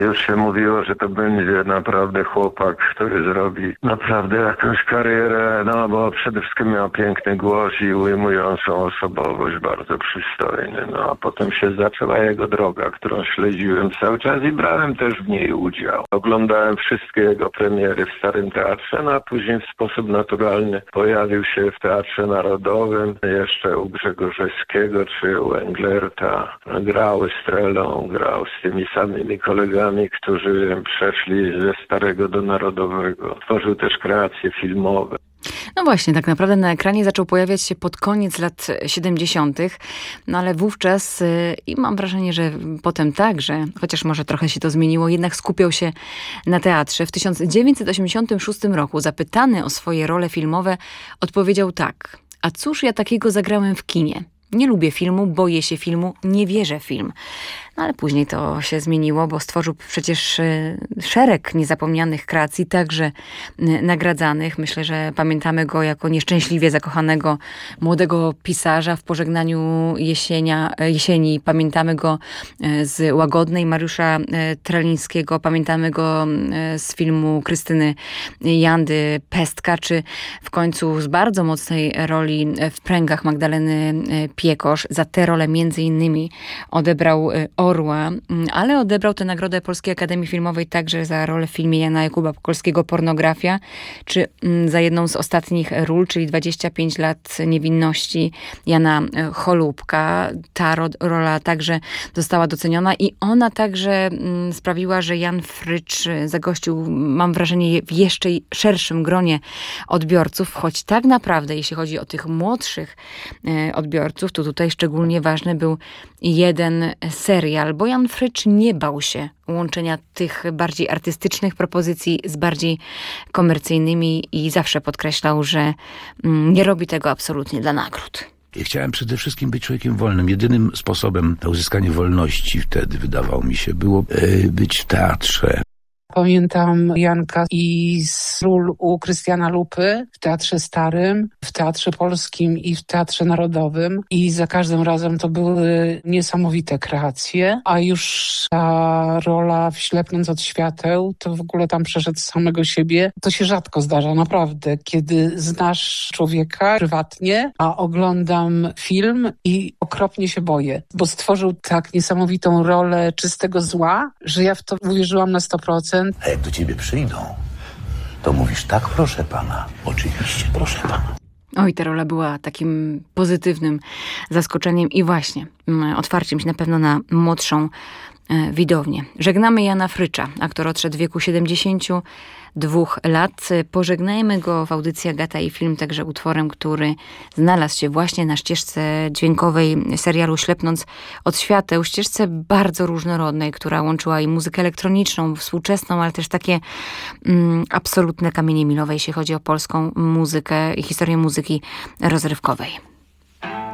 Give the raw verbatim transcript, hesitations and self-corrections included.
Już się mówiło, że to będzie naprawdę chłopak, który zrobi naprawdę jakąś karierę, no bo przede wszystkim miał piękny głos i ujmującą osobowość, bardzo przystojny. No a potem się zaczęła jego droga, którą śledziłem cały czas i brałem też w niej udział. Oglądałem wszystkie jego premiery w Starym Teatrze, no a później w sposób naturalny pojawił się w Teatrze Narodowym, jeszcze u Grzegorzewskiego czy u Englerta. Grał z Strelą, grał z tymi samymi kolegami, którzy przeszli ze Starego do Narodowego. Tworzył też kreacje filmowe. No właśnie, tak naprawdę na ekranie zaczął pojawiać się pod koniec lat siedemdziesiątych, no ale wówczas i mam wrażenie, że potem także, chociaż może trochę się to zmieniło, jednak skupiał się na teatrze. W tysiąc dziewięćset osiemdziesiątym szóstym roku, zapytany o swoje role filmowe, odpowiedział tak: a cóż ja takiego zagrałem w kinie? Nie lubię filmu, boję się filmu, nie wierzę w film. No ale później to się zmieniło, bo stworzył przecież szereg niezapomnianych kreacji, także nagradzanych. Myślę, że pamiętamy go jako nieszczęśliwie zakochanego młodego pisarza w Pożegnaniu jesienia, jesieni. Pamiętamy go z Łagodnej Mariusza Trelińskiego. Pamiętamy go z filmu Krystyny Jandy Pestka, czy w końcu z bardzo mocnej roli w Pręgach Magdaleny Piekosz. Za tę rolę między innymi odebrał Orła, ale odebrał tę nagrodę Polskiej Akademii Filmowej także za rolę w filmie Jana Jakuba Kolskiego Pornografia, czy za jedną z ostatnich ról, czyli dwadzieścia pięć lat niewinności Jana Cholubka. Ta ro- rola także została doceniona i ona także sprawiła, że Jan Frycz zagościł, mam wrażenie, w jeszcze szerszym gronie odbiorców, choć tak naprawdę, jeśli chodzi o tych młodszych odbiorców, to tutaj szczególnie ważny był jeden serial, bo Jan Frycz nie bał się łączenia tych bardziej artystycznych propozycji z bardziej komercyjnymi i zawsze podkreślał, że nie robi tego absolutnie dla nagród. Ja chciałem przede wszystkim być człowiekiem wolnym. Jedynym sposobem na uzyskanie wolności wtedy, wydawało mi się, było być w teatrze. Pamiętam Janka i z ról u Krystiana Lupy w Teatrze Starym, w Teatrze Polskim i w Teatrze Narodowym i za każdym razem to były niesamowite kreacje, a już ta rola w Ślepnąc od świateł, to w ogóle tam przeszedł samego siebie. To się rzadko zdarza, naprawdę, kiedy znasz człowieka prywatnie, a oglądam film i okropnie się boję, bo stworzył tak niesamowitą rolę czystego zła, że ja w to uwierzyłam na sto procent. A jak do ciebie przyjdą, to mówisz: tak, proszę pana. Oczywiście, proszę pana. Oj, ta rola była takim pozytywnym zaskoczeniem i właśnie otwarciem się na pewno na młodszą widownię. Żegnamy Jana Frycza. Aktor odszedł w wieku siedemdziesięciu dwóch lat. Pożegnajmy go w audycji Agata i Film także utworem, który znalazł się właśnie na ścieżce dźwiękowej serialu Ślepnąc od świateł. Ścieżce bardzo różnorodnej, która łączyła i muzykę elektroniczną, współczesną, ale też takie mm, absolutne kamienie milowe, jeśli chodzi o polską muzykę i historię muzyki rozrywkowej.